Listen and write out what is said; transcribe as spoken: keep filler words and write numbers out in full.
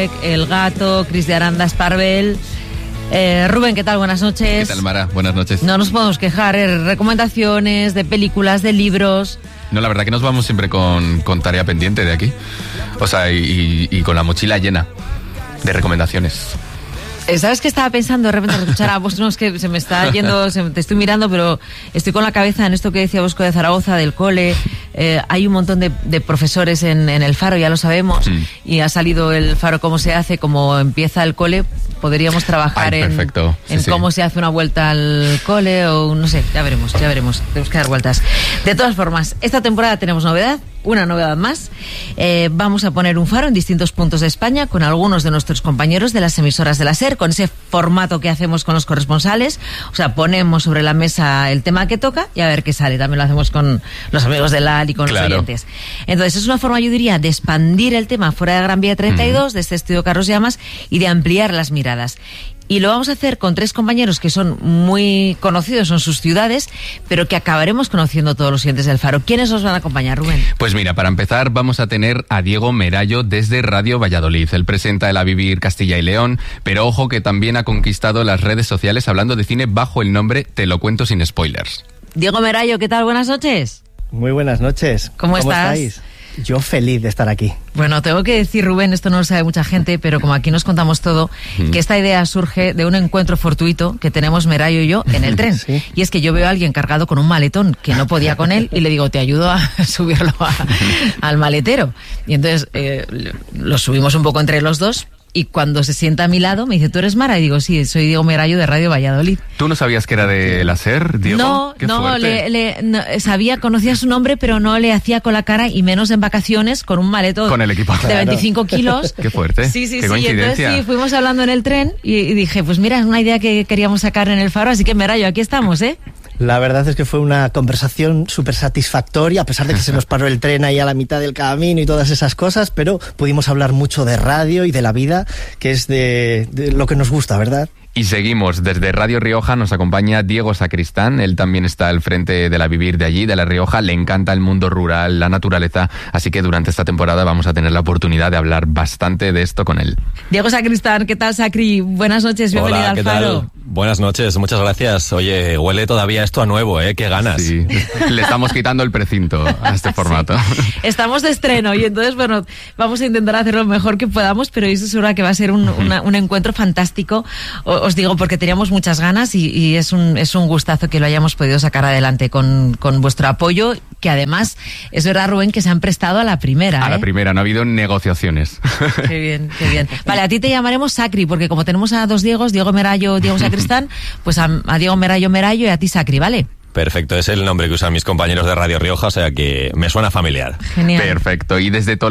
El Gato, Cris de Aranda Esparvel. Eh, Rubén, ¿qué tal? Buenas noches. ¿Qué tal, Mara? Buenas noches. No nos podemos quejar, ¿eh? Recomendaciones de películas, de libros. No, la verdad que nos vamos siempre con, con tarea pendiente de aquí. O sea, y, y, y con la mochila llena de recomendaciones. ¿Sabes qué estaba pensando de repente al escuchar a vos? No, es que se me está yendo, se, te estoy mirando, pero estoy con la cabeza en esto que decía Bosco de Zaragoza, del cole. Eh, hay un montón de, de profesores en, en el Faro, ya lo sabemos, mm. y ha salido el Faro cómo se hace, cómo empieza el cole. Podríamos trabajar Ay, en, sí, en sí. cómo se hace una vuelta al cole, o no sé, ya veremos, ya veremos. Tenemos que dar vueltas. De todas formas, esta temporada tenemos novedad. Una novedad más. Eh, vamos a poner un faro en distintos puntos de España con algunos de nuestros compañeros de las emisoras de la SER, con ese formato que hacemos con los corresponsales. O sea, ponemos sobre la mesa el tema que toca y a ver qué sale. También lo hacemos con los amigos de la A L y con claro. los oyentes. Entonces, es una forma, yo diría, de expandir el tema fuera de Gran Vía treinta y dos, uh-huh. de este estudio Carlos Llamas, y de ampliar las miradas. Y lo vamos a hacer con tres compañeros que son muy conocidos en sus ciudades, pero que acabaremos conociendo todos los oyentes del Faro. ¿Quiénes nos van a acompañar, Rubén? Pues mira, para empezar vamos a tener a Diego Merallo desde Radio Valladolid. Él presenta el A Vivir Castilla y León, pero ojo que también ha conquistado las redes sociales hablando de cine bajo el nombre Te lo cuento sin spoilers. Diego Merallo, ¿qué tal? Buenas noches. Muy buenas noches. ¿Cómo, ¿Cómo estás? estáis? Yo feliz de estar aquí. Bueno, tengo que decir, Rubén, esto no lo sabe mucha gente, pero como aquí nos contamos todo, mm. que esta idea surge de un encuentro fortuito que tenemos Merallo y yo en el tren. ¿Sí? Y es que yo veo a alguien cargado con un maletón que no podía con él y le digo, te ayudo a subirlo a, al maletero. Y entonces eh, lo subimos un poco entre los dos. Y cuando se sienta a mi lado, me dice, ¿tú eres Mara? Y digo, sí, soy Diego Merallo de Radio Valladolid. ¿Tú no sabías que era de la SER, Diego? No, Qué no, le, le, no, sabía, conocía su nombre, pero no le hacía con la cara, y menos en vacaciones, con un maleto con el equipo, de claro. veinticinco kilos. Qué fuerte, sí, sí, qué sí. coincidencia. Entonces, sí, fuimos hablando en el tren y, y dije, pues mira, es una idea que queríamos sacar en el Faro, así que Merallo, aquí estamos, ¿eh? La verdad es que fue una conversación súper satisfactoria, a pesar de que se nos paró el tren ahí a la mitad del camino y todas esas cosas, pero pudimos hablar mucho de radio y de la vida, que es de, de lo que nos gusta, ¿verdad? Y seguimos, desde Radio Rioja nos acompaña Diego Sacristán, él también está al frente de la Vivir de allí, de La Rioja, le encanta el mundo rural, la naturaleza, así que durante esta temporada vamos a tener la oportunidad de hablar bastante de esto con él. Diego Sacristán, ¿qué tal, Sacri? Buenas noches, bienvenido Hola, al ¿qué Faro. Tal? Buenas noches, muchas gracias. Oye, huele todavía esto a nuevo, ¿eh? Qué ganas. Sí, le estamos quitando el precinto a este formato. Sí. Estamos de estreno y entonces, bueno, vamos a intentar hacer lo mejor que podamos, pero estoy segura que va a ser un, una, un encuentro fantástico, os digo, porque teníamos muchas ganas y, y es un es un gustazo que lo hayamos podido sacar adelante con, con vuestro apoyo, que además, es verdad, Rubén, que se han prestado a la primera. A ¿eh? la primera, no ha habido negociaciones. Qué bien, qué bien. Vale, a ti te llamaremos Sacri, porque como tenemos a dos Diegos, Diego Merallo, Diego Sacristán, pues a, a Diego Merallo, Merallo y a ti Sacri, ¿vale? Perfecto, es el nombre que usan mis compañeros de Radio Rioja, o sea que me suena familiar. Genial. Perfecto, y desde